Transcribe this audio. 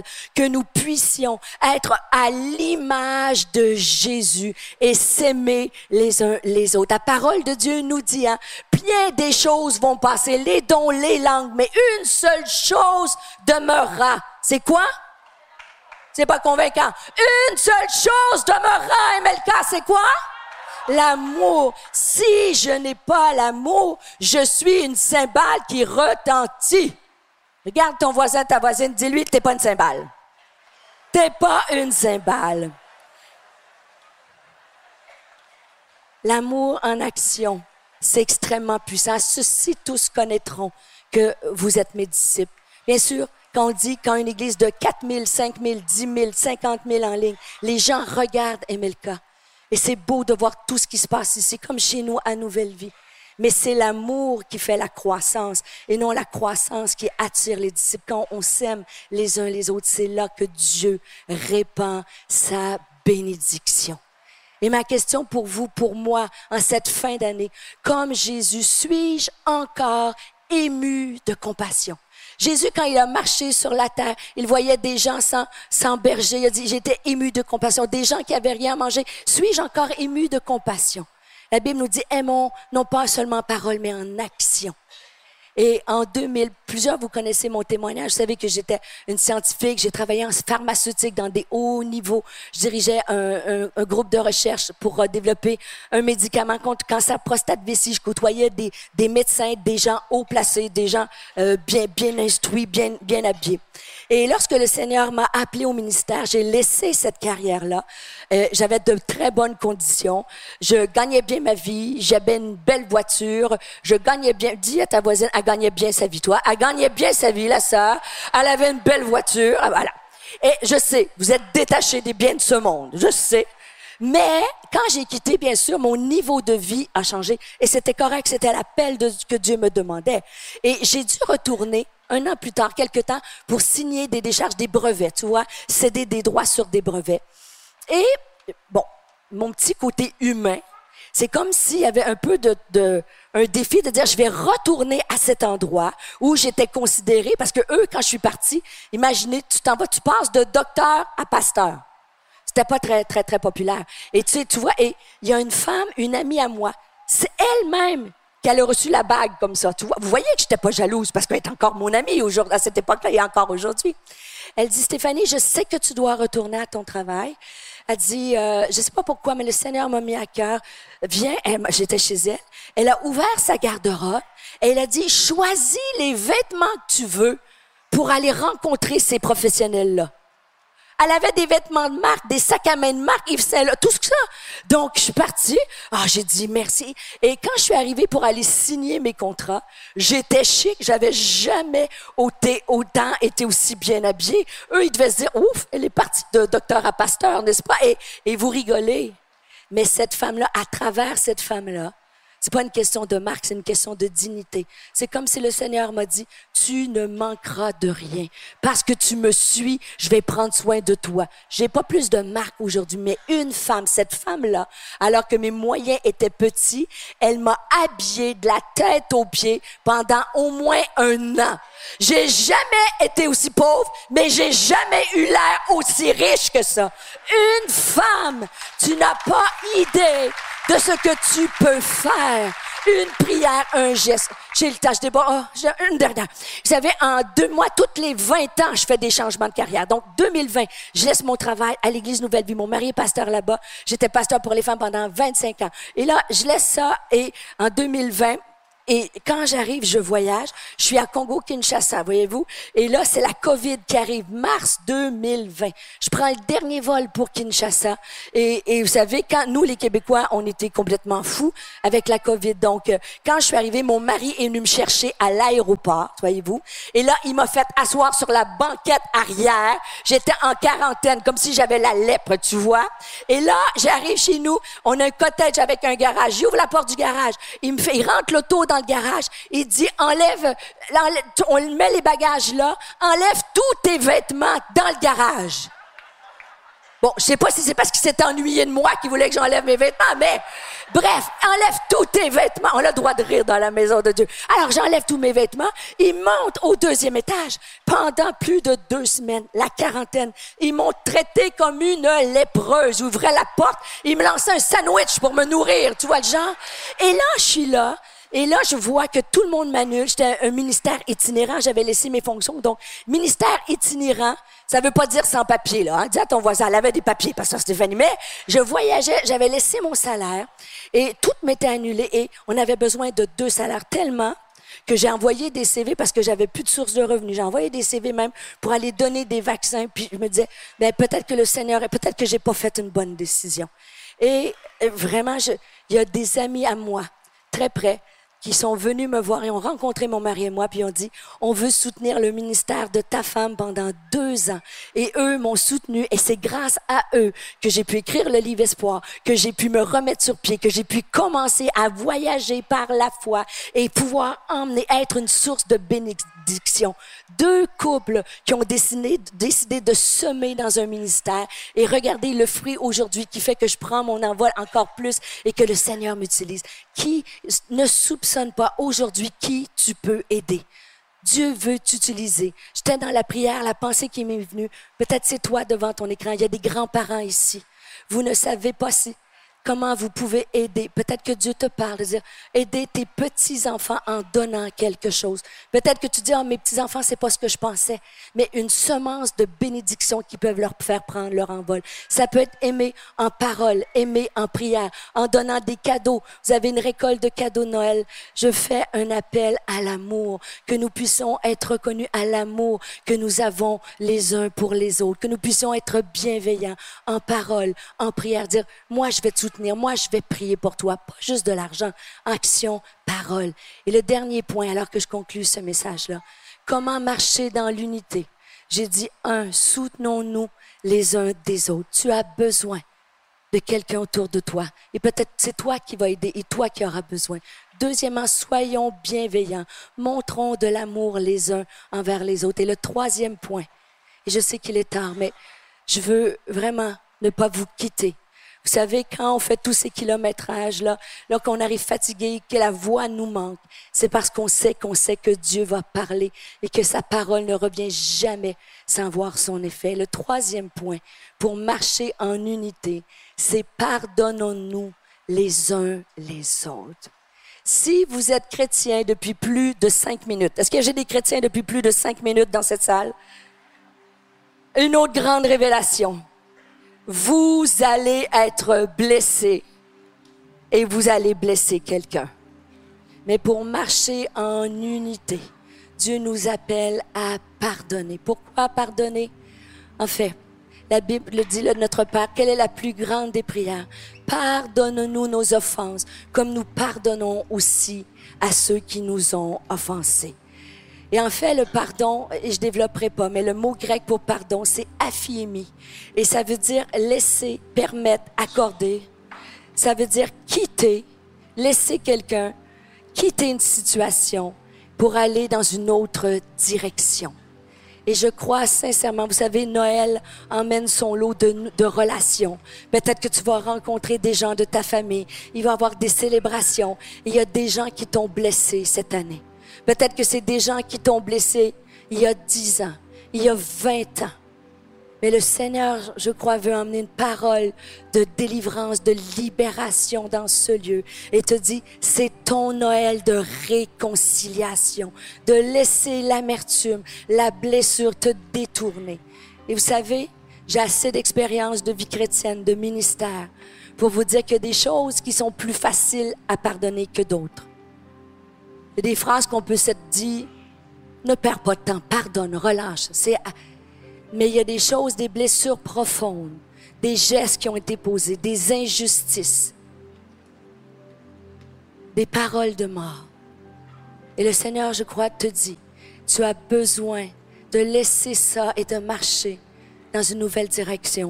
que nous puissions être à l'image de Jésus et s'aimer les uns les autres. La parole de Dieu nous dit, bien des choses vont passer, les dons, les langues, mais une seule chose demeurera. C'est quoi? C'est pas convaincant. Une seule chose demeurera, MLK, c'est quoi? L'amour. Si je n'ai pas l'amour, je suis une cymbale qui retentit. Regarde ton voisin, ta voisine, dis-lui que t'es pas une cymbale. T'es pas une cymbale. L'amour en action, c'est extrêmement puissant. Ceux-ci tous connaîtront que vous êtes mes disciples. Bien sûr, quand une église de 4 000, 5 000, 10 000, 50 000 en ligne, les gens regardent MLK. Et c'est beau de voir tout ce qui se passe ici, comme chez nous à Nouvelle Vie. Mais c'est l'amour qui fait la croissance et non la croissance qui attire les disciples. Quand on s'aime les uns les autres, c'est là que Dieu répand sa bénédiction. Et ma question pour vous, pour moi, en cette fin d'année, comme Jésus, suis-je encore ému de compassion? Jésus, quand il a marché sur la terre, il voyait des gens sans berger. Il a dit, j'étais ému de compassion. Des gens qui avaient rien à manger. Suis-je encore ému de compassion? La Bible nous dit, aimons non pas seulement en parole, mais en action. Et en 2000, plusieurs vous connaissez mon témoignage. Vous savez que j'étais une scientifique, j'ai travaillé en pharmaceutique dans des hauts niveaux. Je dirigeais un groupe de recherche pour développer un médicament contre le cancer prostate vessie. Je côtoyais des médecins, des gens haut placés, des gens bien instruits, bien habillés. Et lorsque le Seigneur m'a appelé au ministère, j'ai laissé cette carrière-là. J'avais de très bonnes conditions. Je gagnais bien ma vie. J'avais une belle voiture. Je gagnais bien. Dis à ta voisine, elle gagnait bien sa vie, toi. Elle gagnait bien sa vie, la sœur. Elle avait une belle voiture. Voilà. Et je sais, vous êtes détachés des biens de ce monde. Je sais. Mais quand j'ai quitté, bien sûr, mon niveau de vie a changé. Et c'était correct. C'était l'appel que Dieu me demandait. Et j'ai dû retourner 1 an plus tard, quelque temps, pour signer des décharges, des brevets, tu vois, céder des droits sur des brevets. Et, bon, mon petit côté humain, c'est comme s'il y avait un peu un défi de dire, je vais retourner à cet endroit où j'étais considérée, parce que eux, quand je suis partie, imaginez, tu passes de docteur à pasteur. C'était pas très, très, très populaire. Et tu vois, et il y a une femme, une amie à moi, c'est elle-même qu'elle a reçu la bague comme ça. Tu vois, vous voyez que j'étais pas jalouse parce qu'elle est encore mon amie aujourd'hui, à cette époque-là et encore aujourd'hui. Elle dit, Stéphanie, je sais que tu dois retourner à ton travail. Elle dit, je sais pas pourquoi, mais le Seigneur m'a mis à cœur. Viens, j'étais chez elle. Elle a ouvert sa garde-robe et elle a dit, choisis les vêtements que tu veux pour aller rencontrer ces professionnels-là. Elle avait des vêtements de marque, des sacs à main de marque, Yves Saint Laurent, tout ça. Donc, je suis partie. J'ai dit merci. Et quand je suis arrivée pour aller signer mes contrats, j'étais chic. J'avais jamais autant été aussi bien habillée. Eux, ils devaient se dire, ouf, elle est partie de docteur à pasteur, n'est-ce pas? Et vous rigolez. Mais cette femme-là, à travers cette femme-là, c'est pas une question de marque, c'est une question de dignité. C'est comme si le Seigneur m'a dit, tu ne manqueras de rien. Parce que tu me suis, je vais prendre soin de toi. J'ai pas plus de marque aujourd'hui, mais une femme, cette femme-là, alors que mes moyens étaient petits, elle m'a habillée de la tête aux pieds pendant au moins 1 an. J'ai jamais été aussi pauvre, mais j'ai jamais eu l'air aussi riche que ça. Une femme, tu n'as pas idée de ce que tu peux faire. Une prière, un geste. J'ai le temps, j'ai une dernière. Vous savez, en 2 mois, toutes les 20 ans, je fais des changements de carrière. Donc, 2020, je laisse mon travail à l'Église Nouvelle Vie. Mon mari est pasteur là-bas. J'étais pasteur pour les femmes pendant 25 ans. Et là, je laisse ça et en 2020, et quand j'arrive, je voyage. Je suis à Congo-Kinshasa, voyez-vous. Et là, c'est la COVID qui arrive, mars 2020. Je prends le dernier vol pour Kinshasa. Et vous savez, quand nous, les Québécois, on était complètement fous avec la COVID. Donc, quand je suis arrivée, mon mari est venu me chercher à l'aéroport, voyez-vous. Et là, il m'a fait asseoir sur la banquette arrière. J'étais en quarantaine, comme si j'avais la lèpre, tu vois. Et là, j'arrive chez nous. On a un cottage avec un garage. J'ouvre la porte du garage. Il rentre l'auto dans le garage, il dit, enlève, on met les bagages là, enlève tous tes vêtements dans le garage. Bon, je sais pas si c'est parce qu'il s'est ennuyé de moi qu'il voulait que j'enlève mes vêtements, mais bref, enlève tous tes vêtements. On a le droit de rire dans la maison de Dieu. Alors, j'enlève tous mes vêtements. Il monte au 2e étage pendant plus de 2 semaines, la quarantaine. Ils m'ont traité comme une lépreuse. J'ouvrais la porte, ils me lançaient un sandwich pour me nourrir, tu vois le genre? Et là, je suis là. Et là, je vois que tout le monde m'annule. J'étais un ministère itinérant. J'avais laissé mes fonctions. Donc, ministère itinérant, ça veut pas dire sans papier, là. Hein? Dis à ton voisin, elle avait des papiers, pasteur Stéphanie. Mais je voyageais, j'avais laissé mon salaire et tout m'était annulé et on avait besoin de 2 salaires tellement que j'ai envoyé des CV parce que j'avais plus de source de revenus. J'ai envoyé des CV même pour aller donner des vaccins. Puis je me disais, ben peut-être que le Seigneur, peut-être que j'ai pas fait une bonne décision. Et vraiment, il y a des amis à moi, très près, qui sont venus me voir et ont rencontré mon mari et moi, puis ont dit, on veut soutenir le ministère de ta femme pendant 2 ans. Et eux m'ont soutenu et c'est grâce à eux que j'ai pu écrire le livre Espoir, que j'ai pu me remettre sur pied, que j'ai pu commencer à voyager par la foi et pouvoir emmener, être une source de bénédiction. 2 couples qui ont décidé de semer dans un ministère et regardez le fruit aujourd'hui qui fait que je prends mon envol encore plus et que le Seigneur m'utilise. Qui ne soupçonne pas aujourd'hui qui tu peux aider. Dieu veut t'utiliser. J'étais dans la prière, la pensée qui m'est venue. Peut-être c'est toi devant ton écran. Il y a des grands-parents ici. Vous ne savez pas comment vous pouvez aider. Peut-être que Dieu te parle, de dire, aider tes petits-enfants en donnant quelque chose. Peut-être que tu dis, mes petits-enfants, c'est pas ce que je pensais. Mais une semence de bénédiction qui peuvent leur faire prendre leur envol. Ça peut être aimer en parole, aimer en prière, en donnant des cadeaux. Vous avez une récolte de cadeaux de Noël. Je fais un appel à l'amour, que nous puissions être reconnus à l'amour que nous avons les uns pour les autres, que nous puissions être bienveillants en parole, en prière, dire, moi, je vais te soutenir. Moi, je vais prier pour toi, pas juste de l'argent, action, parole. Et le dernier point, alors que je conclue ce message-là, comment marcher dans l'unité? J'ai dit, 1, soutenons-nous les uns des autres. Tu as besoin de quelqu'un autour de toi. Et peut-être c'est toi qui vas aider et toi qui auras besoin. Deuxièmement, soyons bienveillants. Montrons de l'amour les uns envers les autres. Et le 3e point, et je sais qu'il est tard, mais je veux vraiment ne pas vous quitter. Vous savez, quand on fait tous ces kilométrages-là, là qu'on arrive fatigué, que la voix nous manque, c'est parce qu'on sait que Dieu va parler et que sa parole ne revient jamais sans voir son effet. Le 3e point, pour marcher en unité, c'est pardonnons-nous les uns les autres. Si vous êtes chrétien depuis plus de 5 minutes, est-ce que j'ai des chrétiens depuis plus de 5 minutes dans cette salle? Une autre grande révélation. Vous allez être blessé et vous allez blesser quelqu'un. Mais pour marcher en unité, Dieu nous appelle à pardonner. Pourquoi pardonner? En fait, la Bible le dit, notre Père, quelle est la plus grande des prières? Pardonne-nous nos offenses, comme nous pardonnons aussi à ceux qui nous ont offensés. Et en fait, le pardon, et je développerai pas, mais le mot grec pour pardon, c'est aphiemi. Et ça veut dire laisser, permettre, accorder. Ça veut dire quitter, laisser quelqu'un, quitter une situation pour aller dans une autre direction. Et je crois sincèrement, vous savez, Noël emmène son lot de relations. Peut-être que tu vas rencontrer des gens de ta famille. Il va y avoir des célébrations. Il y a des gens qui t'ont blessé cette année. Peut-être que c'est des gens qui t'ont blessé il y a 10 ans, il y a 20 ans. Mais le Seigneur, je crois, veut emmener une parole de délivrance, de libération dans ce lieu. Et te dit, c'est ton Noël de réconciliation, de laisser l'amertume, la blessure te détourner. Et vous savez, j'ai assez d'expérience de vie chrétienne, de ministère, pour vous dire qu'il y a des choses qui sont plus faciles à pardonner que d'autres. Il y a des phrases qu'on peut se dire, ne perds pas de temps, pardonne, relâche. Mais il y a des choses, des blessures profondes, des gestes qui ont été posés, des injustices, des paroles de mort. Et le Seigneur, je crois, te dit, tu as besoin de laisser ça et de marcher dans une nouvelle direction.